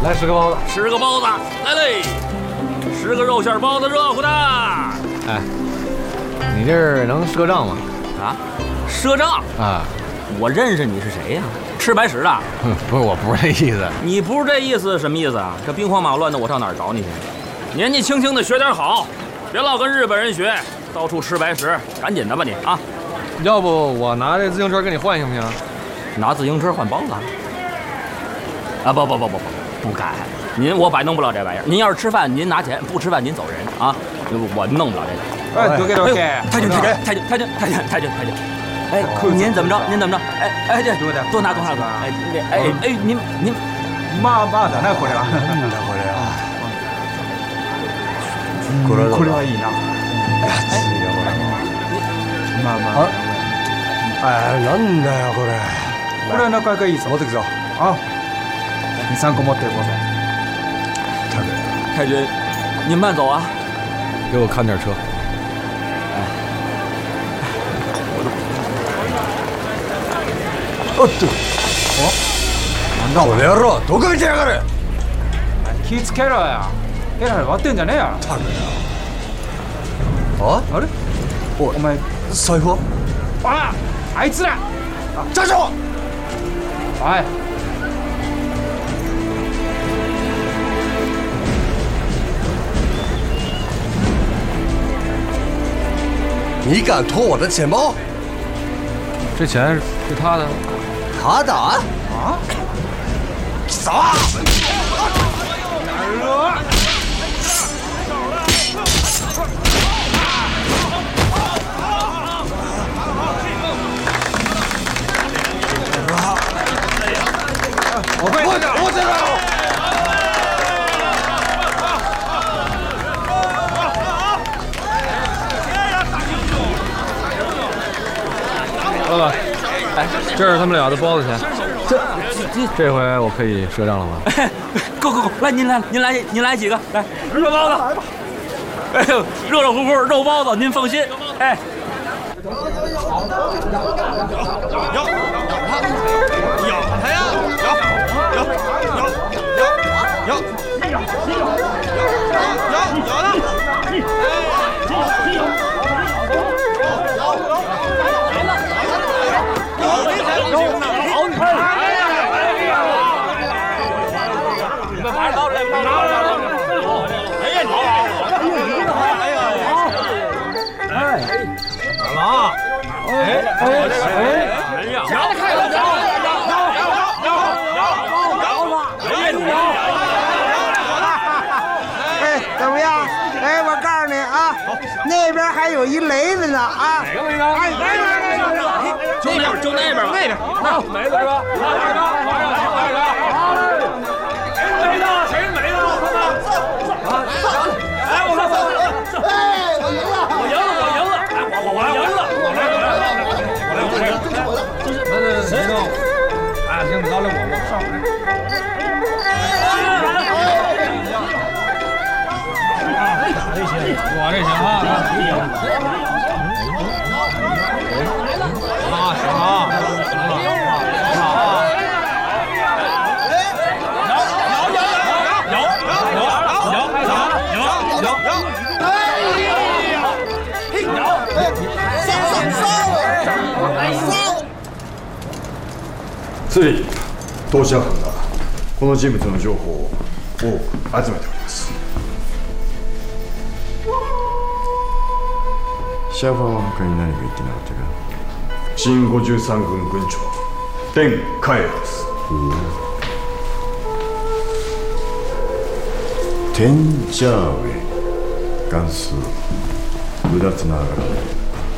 来10个包子 ，10个包子，来嘞，10个肉馅包子，热乎的。 哎，你这儿能赊账吗？ 啊，赊账啊？ 我认识你是谁呀？吃白食的？ 不是，我不是这意思。 你不是这意思，什么意思啊？这兵荒马乱的，我上哪儿找你去？年纪轻轻的学点好，别老跟日本人学，到处吃白食，赶紧的吧你啊！ 要不我拿这自行车跟你换行不行？ 拿自行车换包子？啊不敢！我摆弄不了这玩意儿。您要是吃饭，您拿钱；不吃饭，您走人啊！我弄不了这个。 哎，多给。 太君。哎，您怎么着？哎，这多拿。哎，您， まだなこれは。 なんだこれは。 これはいいな。まあ。 哎，なんだよこれ。 これはなかなかいいぞ。持ってくぞ。啊，2、3個持っていこうぜ。 太君，您慢走啊， 给我看点车。 おっと。なんだこの野郎、どこ見てやがる。 気ぃつけろや。ヘラヘラ割ってんじゃねえや。 たくや。 あれ？お前財布は？ あいつら。 站住！ おい。 你敢偷我的钱包？ 这钱是他的。 他的？啊？走啊！我这个。 老板，哎，这是他们俩的包子钱。这回我可以赊账了吗？ 够，来，您来几个，来热包子，来吧。哎呦，热乎乎肉包子，您放心。哎， 咬他呀！咬怎么样？哎，我告诉你啊，那边还有一雷子呢啊！ 哪个雷子？哎，就那边吧，那边。那没了是吧？没了，谁没了？哎，我看，哎，我赢了！哎，我赢了！ 那谁弄？哎，行，拿来我上来。我这行啊！行啊！ つい投資班がこの人物の情報を多く集めております。シャーファーは他に何か言ってなかったか。新53軍軍長天海です。天ジャーウェイ関数うだつながら